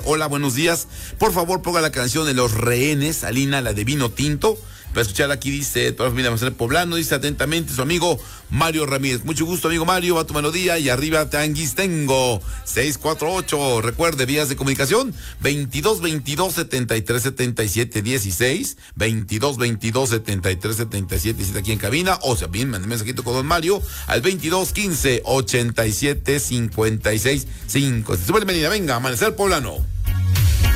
Hola, buenos días. Por favor, ponga la canción de Los Rehenes, Alina, la de Vino Tinto. Para escucharla aquí dice, toda la familia Marcelo Poblano, dice atentamente su amigo Mario Ramírez. Mucho gusto, amigo Mario, va tu melodía y arriba Tanguis tengo 648. Recuerde, vías de comunicación 2222-7377-16, 2222-7377-17 aquí en cabina, o sea, bien, mande mensajito con don Mario al 2215-8756-5. Super bienvenida, venga, Amanecer Poblano.